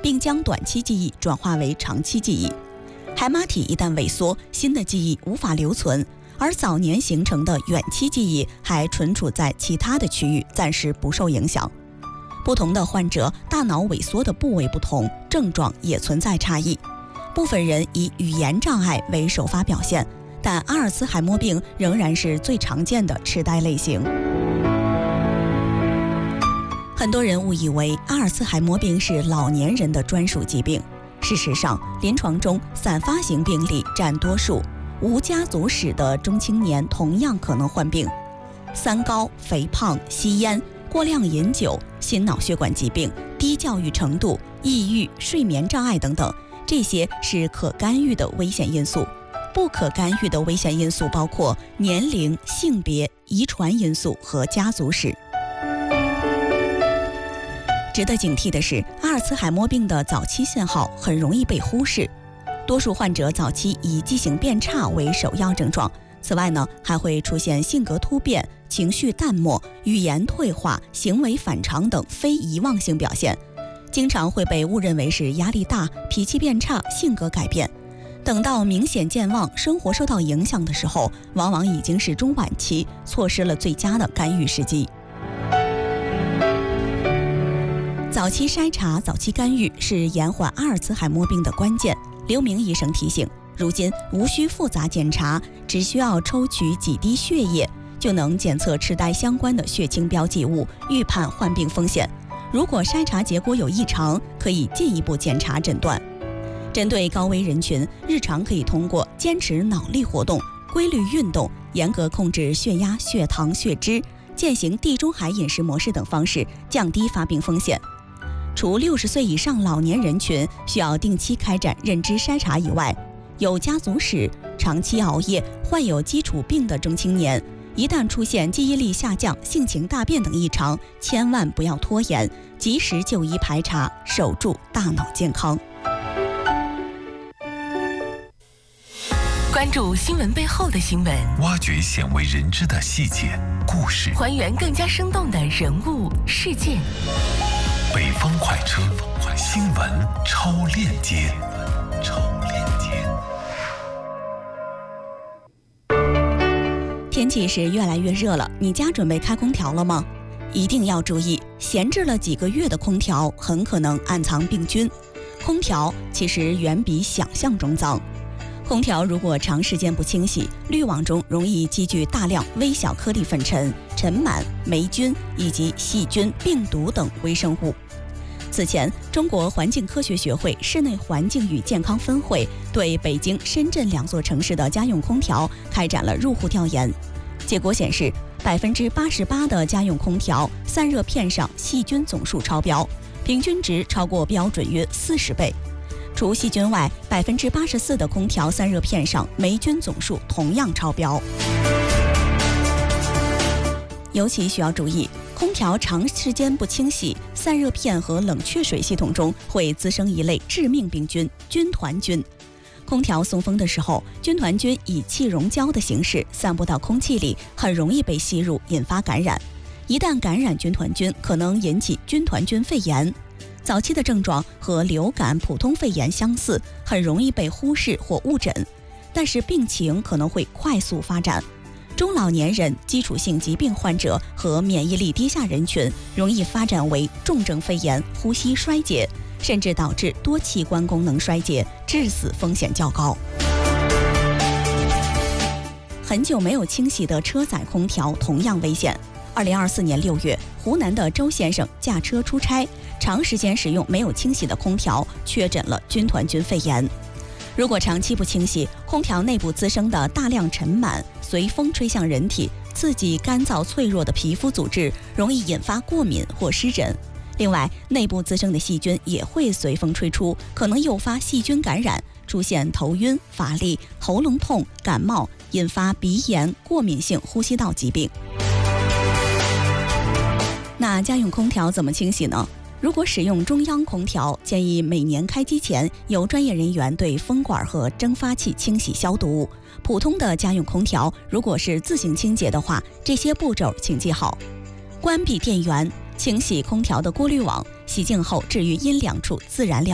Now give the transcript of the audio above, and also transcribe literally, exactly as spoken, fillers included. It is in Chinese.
并将短期记忆转化为长期记忆。海马体一旦萎缩，新的记忆无法留存，而早年形成的远期记忆还存储在其他的区域，暂时不受影响。不同的患者大脑萎缩的部位不同，症状也存在差异。部分人以语言障碍为首发表现，但阿尔茨海默病仍然是最常见的痴呆类型。很多人误以为阿尔茨海默病是老年人的专属疾病，事实上，临床中散发型病例占多数，无家族史的中青年同样可能患病。三高、肥胖、吸烟、过量饮酒、心脑血管疾病、低教育程度、抑郁、睡眠障碍等等，这些是可干预的危险因素。不可干预的危险因素包括年龄、性别、遗传因素和家族史。值得警惕的是，阿尔茨海默病的早期信号很容易被忽视。多数患者早期以记性变差为首要症状，此外呢，还会出现性格突变、情绪淡漠、语言退化、行为反常等非遗忘性表现，经常会被误认为是压力大、脾气变差、性格改变。等到明显健忘、生活受到影响的时候，往往已经是中晚期，错失了最佳的干预时机。早期筛查、早期干预是延缓阿尔茨海默病的关键。刘明医生提醒，如今无需复杂检查，只需要抽取几滴血液，就能检测痴呆相关的血清标记物，预判患病风险。如果筛查结果有异常，可以进一步检查诊断。针对高危人群，日常可以通过坚持脑力活动、规律运动、严格控制血压、血糖、血脂、践行地中海饮食模式等方式，降低发病风险。除六十岁以上老年人群需要定期开展认知筛查以外，有家族史、长期熬夜、患有基础病的中青年，一旦出现记忆力下降、性情大变等异常，千万不要拖延，及时就医排查，守住大脑健康。 关注新闻背后的新闻， 挖掘鲜为人知的细节故事， 还原更加生动的人物事件。 北方快车，新闻超链接。超链接。 天气是越来越热了，你家准备开空调了吗？一定要注意，闲置了几个月的空调很可能暗藏病菌。空调其实远比想象中脏。空调如果长时间不清洗，滤网中容易积聚大量微小颗粒粉尘、尘螨、霉菌以及细菌、病毒等微生物。此前，中国环境科学学会室内环境与健康分会对北京、深圳两座城市的家用空调开展了入户调研。结果显示，百分之八十八的家用空调散热片上细菌总数超标，平均值超过标准约四十倍。除细菌外，百分之八十四的空调散热片上霉菌总数同样超标。尤其需要注意，空调长时间不清洗，散热片和冷却水系统中会滋生一类致命病菌——军团菌。空调送风的时候，军团菌以气溶胶的形式散布到空气里，很容易被吸入，引发感染。一旦感染军团菌，可能引起军团菌肺炎。早期的症状和流感、普通肺炎相似，很容易被忽视或误诊，但是病情可能会快速发展。中老年人、基础性疾病患者和免疫力低下人群容易发展为重症肺炎、呼吸衰竭，甚至导致多器官功能衰竭，致死风险较高。很久没有清洗的车载空调同样危险。二零二四年六月，湖南的周先生驾车出差，长时间使用没有清洗的空调，确诊了军团菌肺炎。如果长期不清洗，空调内部滋生的大量尘螨随风吹向人体，刺激干燥脆弱的皮肤组织，容易引发过敏或湿疹。另外，内部滋生的细菌也会随风吹出，可能诱发细菌感染，出现头晕、乏力、喉咙痛、感冒，引发鼻炎、过敏性呼吸道疾病。那家用空调怎么清洗呢？如果使用中央空调，建议每年开机前由专业人员对风管和蒸发器清洗消毒。普通的家用空调，如果是自行清洁的话，这些步骤请记好：关闭电源，清洗空调的过滤网，洗净后置于阴凉处自然晾。